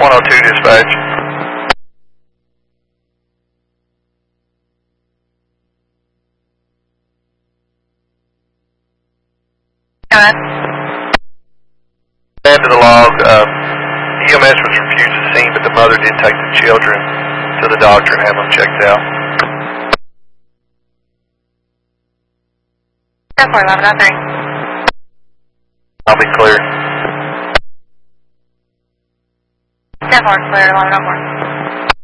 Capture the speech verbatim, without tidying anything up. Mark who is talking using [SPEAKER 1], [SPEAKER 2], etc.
[SPEAKER 1] one oh two dispatch.
[SPEAKER 2] Got it.
[SPEAKER 1] Add to the log, uh, E M S was refused to scene, but the mother did take the children to the doctor and have them checked out.
[SPEAKER 2] ten four, eleven oh three.
[SPEAKER 1] I'll be clear.
[SPEAKER 2] ten four, clear, eleven oh four.